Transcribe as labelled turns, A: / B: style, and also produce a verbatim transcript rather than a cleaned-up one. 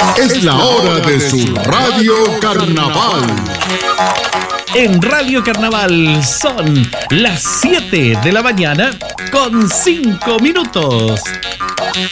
A: Es la hora de su Radio Carnaval.
B: En Radio Carnaval son las siete de la mañana con cinco minutos.